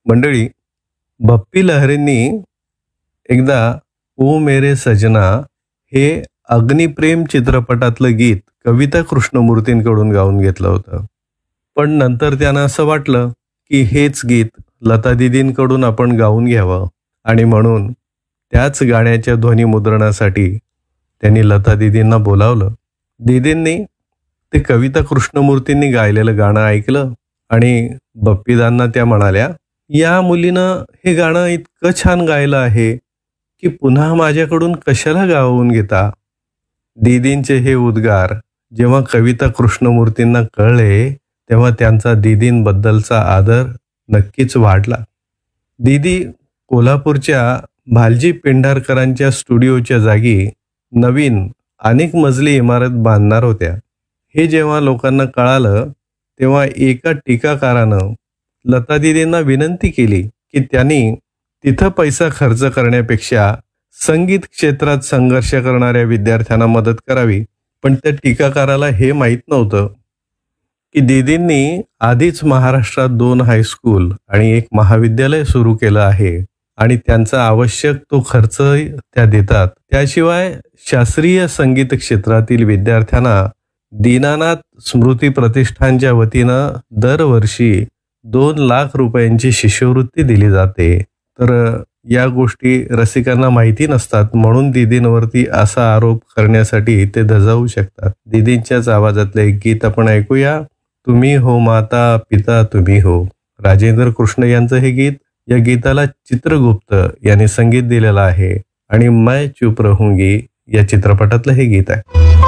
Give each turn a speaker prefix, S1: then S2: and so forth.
S1: मंडळी, भप्पी लहरींनी एकदा ओ मेरे सजना हे अग्निप्रेम चित्रपटातलं गीत कविता कृष्णमूर्तींकडून गाऊन घेतलं होतं. पण नंतर त्यांना असं वाटलं की हेच गीत लता दीदींकडून आपण गाऊन घ्यावं, आणि म्हणून त्याच गाण्याच्या ध्वनिमुद्रणासाठी त्यांनी लता दीदींना बोलावलं. दीदींनी ते कविता कृष्णमूर्तींनी गायलेलं गाणं ऐकलं आणि बप्पीदांना त्या म्हणाल्या, या मुलीनं हे गाणं इतकं छान गायलं आहे की पुन्हा माझ्याकडून कशाला गावून घेता. दीदींचे हे उद्गार जेव्हा कविता कृष्णमूर्तींना कळले तेव्हा त्यांचा दीदींबद्दलचा आदर नक्कीच वाढला. दीदी कोल्हापूरच्या भालजी पेंढारकरांच्या स्टुडिओच्या जागी नवीन अनेक मजली इमारत बांधणार होत्या. हे जेव्हा लोकांना कळालं तेव्हा एका टीकाकारानं लता दीदींना विनंती केली की त्यांनी तिथं पैसा खर्च करण्यापेक्षा संगीत क्षेत्रात संघर्ष करणाऱ्या विद्यार्थ्यांना मदत करावी. पण त्या टीकाकाराला हे माहीत नव्हतं की दीदींनी आधीच महाराष्ट्रात 2 हायस्कूल आणि 1 महाविद्यालय सुरू केलं आहे आणि त्यांचा आवश्यक तो खर्च त्या देतात. त्याशिवाय शास्त्रीय संगीत क्षेत्रातील विद्यार्थ्यांना दीनानाथ स्मृती प्रतिष्ठानच्या वतीनं दरवर्षी 2 लाख रुपयांची शिष्यवृत्ती दिली जाते. तर या गोष्टी रसिकांना माहिती नसतात, म्हणून दीदींवरती असा आरोप करण्यासाठी ते धजावू शकतात. दीदींच्याच आवाजातले एक गीत आपण ऐकूया. तुम्ही हो माता पिता तुम्ही हो. राजेंद्र कृष्ण यांचं हे गीत. या गीताला चित्रगुप्त यांनी संगीत दिलेलं आहे आणि मैं चुप रहूंगी या चित्रपटातलं हे गीत आहे.